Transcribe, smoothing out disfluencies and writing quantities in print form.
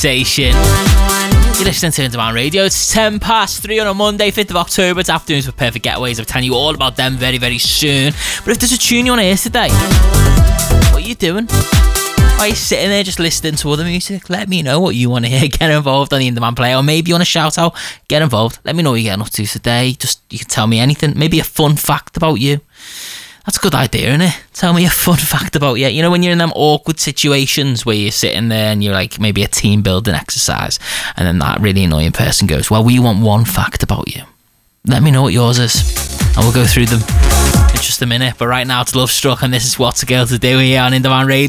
station. You're listening to Indie Man Radio. It's 3:10 on a Monday, 5th of October. It's Afternoons with Perfect Getaways. I'll tell you all about them very, very soon. But if there's a tune you want to hear today, what are you doing? Why are you sitting there just listening to other music? Let me know what you want to hear. Get involved on the Indie Man Play, or maybe you want to shout out. Get involved. Let me know what you're getting up to today. You can tell me anything. Maybe a fun fact about you. That's a good idea, isn't it? Tell me a fun fact about you. You know, when you're in them awkward situations where you're sitting there and you're like, maybe a team building exercise, and then that really annoying person goes, well, we want one fact about you. Let me know what yours is, and we'll go through them in just a minute. But right now, it's Love Struck, and this is What's a Girl to Do here on Indie Man Radio.